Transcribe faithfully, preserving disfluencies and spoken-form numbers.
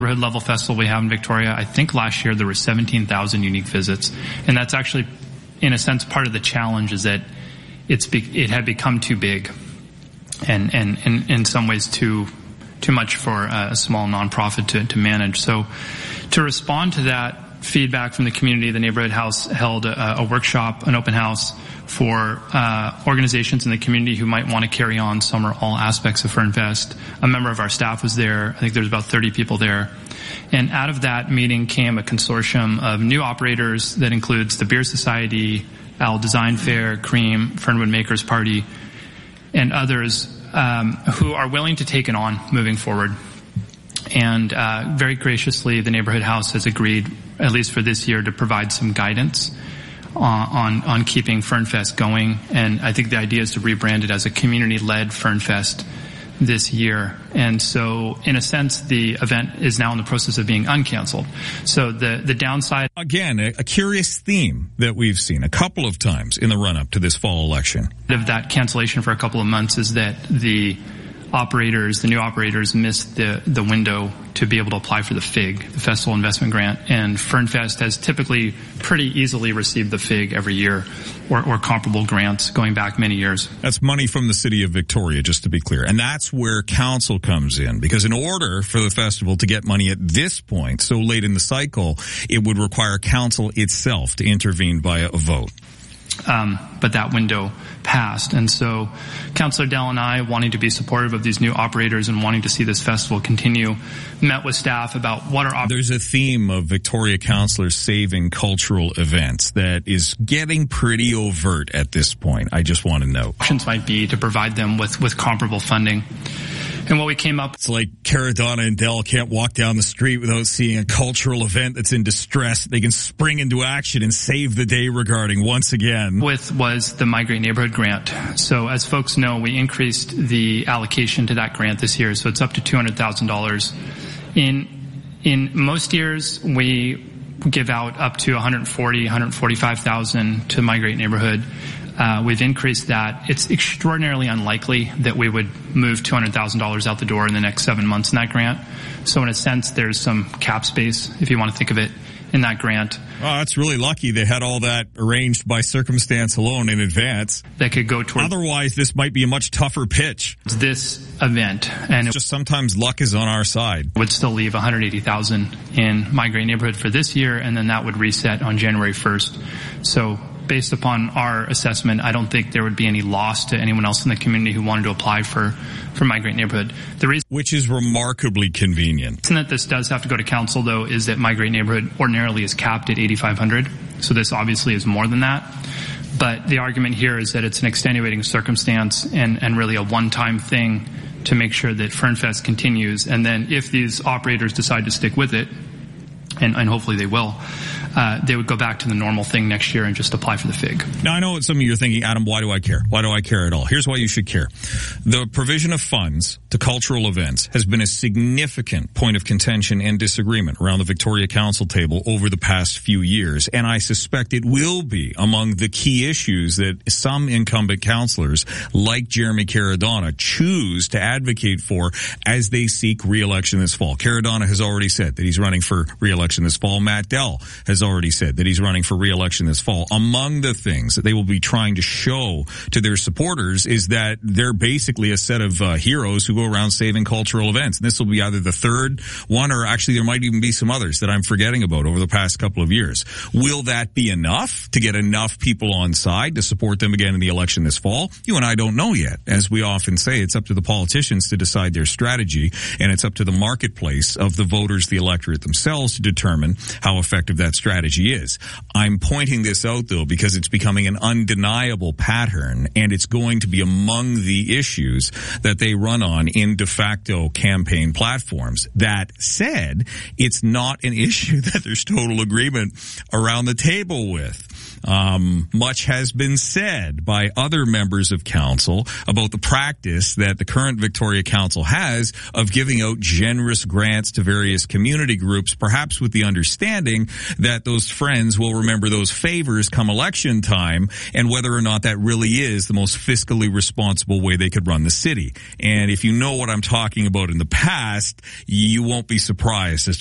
neighborhood level festival we have in Victoria, I think last year there were seventeen thousand unique visits. And that's actually, in a sense, part of the challenge is that it's be, it had become too big and, and, and in some ways too too much for a small nonprofit to, to manage. So to respond to that feedback from the community, the Neighborhood House held a, a workshop, an open house for uh organizations in the community who might want to carry on some or all aspects of FernFest. A member of our staff was there. I think there's about thirty people there. And out of that meeting came a consortium of new operators that includes the Beer Society, Owl Design Fair, Cream, Fernwood Makers Party, and others um who are willing to take it on moving forward. And uh very graciously, the Neighborhood House has agreed, at least for this year, to provide some guidance on, on, on keeping FernFest going. And I think the idea is to rebrand it as a community-led FernFest this year. And so, in a sense, the event is now in the process of being uncanceled. So the, the downside... Again, a, a curious theme that we've seen a couple of times in the run-up to this fall election. Of that cancellation for a couple of months is that the operators, the new operators, missed the, the window to be able to apply for the F I G, the Festival Investment Grant. And FernFest has typically pretty easily received the F I G every year, or, or comparable grants going back many years. That's money from the city of Victoria, just to be clear. And that's where council comes in, because in order for the festival to get money at this point, so late in the cycle, it would require council itself to intervene via a vote. Um, but that window passed. And so Councillor Dell and I, wanting to be supportive of these new operators and wanting to see this festival continue, met with staff about what are... Op- There's a theme of Victoria councillors saving cultural events that is getting pretty overt at this point. I just want to know. Options might be to provide them with, with comparable funding. And what we came up... It's like Caradonna and Dell can't walk down the street without seeing a cultural event that's in distress. They can spring into action and save the day regarding once again. With was the Migrate Neighborhood Grant. So as folks know, we increased the allocation to that grant this year. So it's up to two hundred thousand dollars. In, in most years, we give out up to one hundred forty, one hundred forty-five thousand to Migrate Neighborhood. Uh, we've increased that. It's extraordinarily unlikely that we would move two hundred thousand dollars out the door in the next seven months in that grant. So in a sense, there's some cap space, if you want to think of it, in that grant. Oh, that's really lucky. They had all that arranged by circumstance alone in advance. That could go toward... Otherwise, this might be a much tougher pitch. This event. And it's just sometimes luck is on our side. Would still leave one hundred eighty thousand dollars in Migrate Neighborhood for this year, and then that would reset on January first. So based upon our assessment, I don't think there would be any loss to anyone else in the community who wanted to apply for, for Migrate Neighborhood. The reason, which is remarkably convenient. The reason that this does have to go to council, though, is that Migrate Neighborhood ordinarily is capped at eighty-five hundred dollars. So this obviously is more than that. But the argument here is that it's an extenuating circumstance and, and really a one-time thing to make sure that FernFest continues. And then if these operators decide to stick with it, and, and hopefully they will, uh, they would go back to the normal thing next year and just apply for the F I G. Now, I know what some of you are thinking, Adam, why do I care? Why do I care at all? Here's why you should care. The provision of funds to cultural events has been a significant point of contention and disagreement around the Victoria Council table over the past few years, and I suspect it will be among the key issues that some incumbent councillors, like Jeremy Caradonna, choose to advocate for as they seek re-election this fall. Caradonna has already said that he's running for re-election this fall. Matt Dell has already said that he's running for re-election this fall. Among the things that they will be trying to show to their supporters is that they're basically a set of uh, heroes who go around saving cultural events. And this will be either the third one, or actually there might even be some others that I'm forgetting about over the past couple of years. Will that be enough to get enough people on side to support them again in the election this fall? You and I don't know yet. As we often say, it's up to the politicians to decide their strategy, and it's up to the marketplace of the voters, the electorate themselves, to determine how effective that strategy is. I'm pointing this out, though, because it's becoming an undeniable pattern, and it's going to be among the issues that they run on in de facto campaign platforms. That said, it's not an issue that there's total agreement around the table with. Um, much has been said by other members of council about the practice that the current Victoria Council has of giving out generous grants to various community groups, perhaps with the understanding that that those friends will remember those favors come election time and whether or not that really is the most fiscally responsible way they could run the city. And if you know what I'm talking about in the past, you won't be surprised as